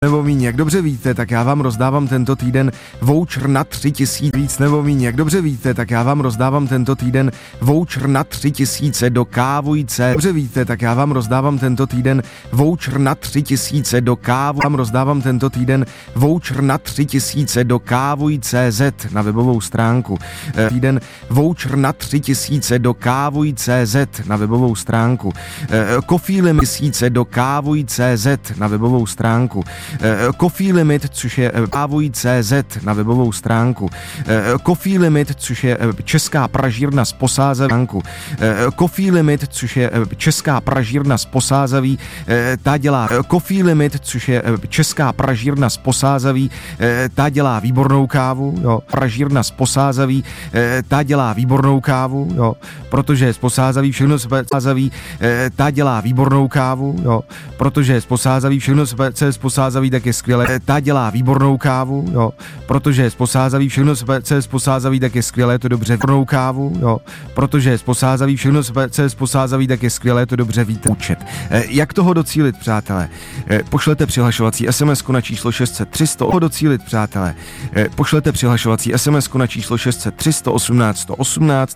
Nebo míň, jak dobře víte, tak já vám rozdávám tento týden voucher na 3000 víc nebo míň, jak dobře víte, tak já vám rozdávám tento týden voucher na 3000 do Kávujce. Dobře víte, tak já vám rozdávám tento týden voucher na 3000 do Vám rozdávám tento týden voucher na 3000 do Kávuj.cz na webovou stránku. Týden voucher na 3000 do Kávuj.cz na webovou stránku. Coffee limit 1000 do Kávuj.cz na webovou stránku. Coffee limit, což je Kávuj.cz na webovou stránku. Coffee limit, což je česká pražírna z Posázaví. Coffee limit, což je česká pražírna z Posázaví, ta dělá Coffee limit, což je česká pražírna z Posázaví, ta dělá výbornou kávu, jo. Pražírna z Posázaví, ta dělá výbornou kávu, jo. Protože z Posázaví všechno z Posázaví, ta dělá výbornou kávu, jo. Protože z Posázaví všechno co je z Posázaví, tak je skvělé, ta dělá výbornou kávu, jo. Protože z Posázaví všechno co je z Posázaví, tak je skvělé, to dobře výbornou kávu, jo. Protože z Posázaví všechno co je z Posázaví, tak je skvělé, to dobře víte. Účet. Jak toho docílit, přátelé? Pošlete přihlašovací SMS-ku na číslo 600 300 docílit, přátelé. Pošlete přihlašovací SMS-ku na číslo 600 318 118.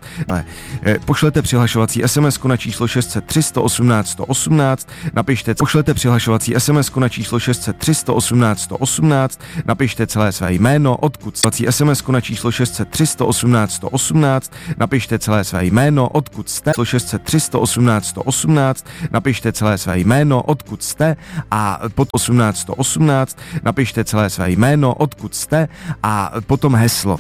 Pošlete přihlašovací SMS-ku na číslo 600 318 118. Napište, pošlete přihlašovací SMS-ku na číslo 600 318 118. Napište celé své jméno, odkud SMS-ku na číslo 600 318 118. Napište celé své jméno, odkud jste. 600 318 118. Napište celé své jméno, odkud jste a pod 18 118 napište celé své jméno, odkud jste a potom heslo.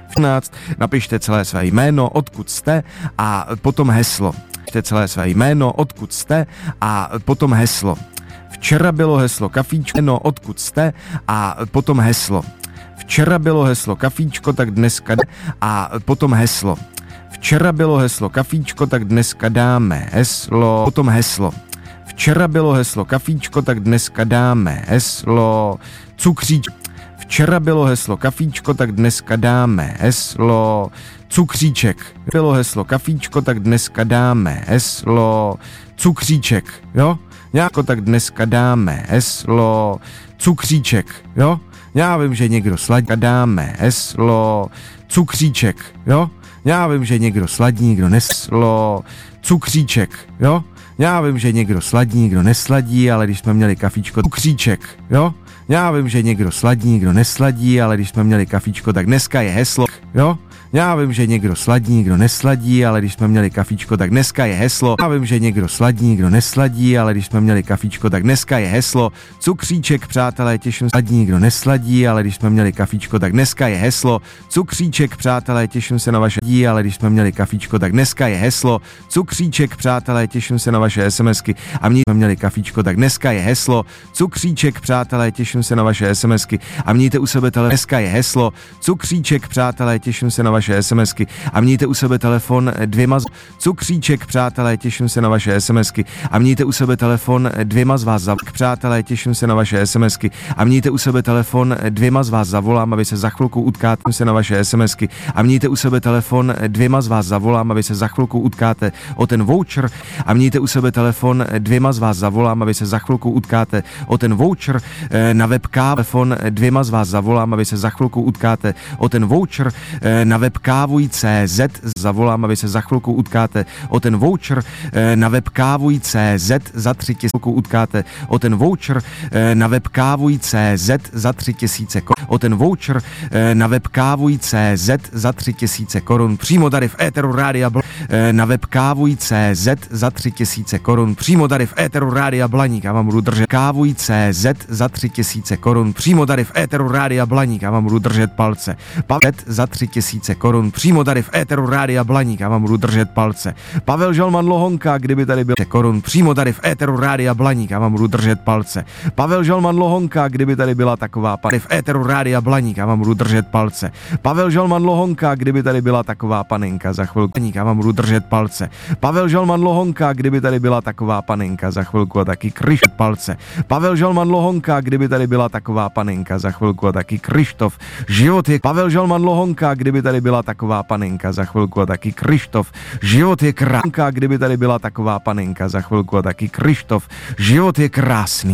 18 napište celé své jméno, odkud jste a potom heslo. Napište celé své jméno, odkud jste a potom heslo. Včera bylo heslo kafíčko, no odkud jste a potom heslo. Včera bylo heslo kafíčko, tak dneska a potom heslo. Včera bylo heslo kafíčko, tak dneska dáme heslo, potom heslo. Včera bylo heslo kafíčko, tak dneska dáme heslo cukříček. Včera bylo heslo kafíčko, tak dneska dáme heslo cukříček. Bylo heslo kafíčko, tak dneska dáme heslo cukříček, jo? Jako tak dneska dáme heslo cukříček, jo? Já vím, že někdo sladí, dáme heslo cukříček, jo? Já vím, že někdo sladí, někdo neslo cukříček, jo? Já vím, že někdo sladí, někdo nesladí, ale když jsme měli kafíčko, cukříček, jo? Já vím, že někdo sladí, někdo nesladí, ale když jsme měli kafíčko, tak dneska je heslo, jo? Já vím, že někdo sladí, někdo nesladí, ale když jsme měli kafíčko, tak dneska je heslo. Já vím, že někdo sladí, někdo nesladí, ale když jsme měli kafíčko, tak dneska je heslo. Cukříček, přátelé, těším se. Sladí, někdo nesladí, ale když jsme měli kafíčko, tak dneska je heslo. Cukříček, přátelé, těším se na vaše dí, ale když jsme měli kafíčko, tak dneska je heslo. Cukříček, přátelé, těším se na vaše SMSky a jsme měli kafíčko, tak dneska je heslo. Cukříček, přátelé, těším se na vaše SMSky a mějte u sebe telefon. Dneska je heslo. Cukříček, přátelé, těším se na vaše SMSky a mějte u sebe telefon dvěma cukříček, přátelé, těším se na vaše SMSky a mějte u sebe telefon dvěma z vás přátelé, těším se na vaše SMSky a mějte u sebe telefon dvěma z vás zavolám a vy se za chvilku utkáte se na vaše SMSky a mějte u sebe telefon dvěma z vás zavolám a vy se za chvilku utkáte o ten voucher a mějte u sebe telefon dvěma z vás zavolám a vy se za chvilku utkáte o ten voucher na webka telefon dvěma z vás zavolám a vy se za chvilku utkáte o ten voucher na web Kávuj.cz zavolám a vy se za chvilku utkáte o ten voucher na web Kávuj.cz za 3000 utkáte o ten voucher na web Kávuj.cz za 3000 korun o ten voucher na web Kávuj.cz za 3000 korun přímo tady v éteru Rádia na web Kávuj.cz za 3000 korun přímo tady v éteru Rádia Blaník a vám budu držet Kávuj.cz za 3000 korun přímo tady v éteru Rádia Blaník a vám budu držet palce za 3000 korun přímo tady v éteru Rádia Blaník a vám budu držet palce. Pavel Žalman Lohonka, kdyby tady byl korun přímo tady v éteru Rádia Blaník a vám budu držet palce. Pavel Žalman Lohonka, kdyby tady byla taková v éteru Rádia Blaník a vám budu držet palce. Pavel Žalman Lohonka, kdyby tady byla taková panenka za chvilku a vám budu držet palce. Pavel Žalman Lohonka, kdyby tady byla taková panenka za chvilku a taky Kryštof palce. Pavel Žalman Lohonka, kdyby tady byla taková panenka za chvilku a taky Kryštof. Život je Pavel Žalman Lohonka, kdyby tady byla taková panenka za chvilku a taky Kryštof. Život je krásný, kdyby tady byla taková panenka za chvilku a taky Kryštof. Život je krásný.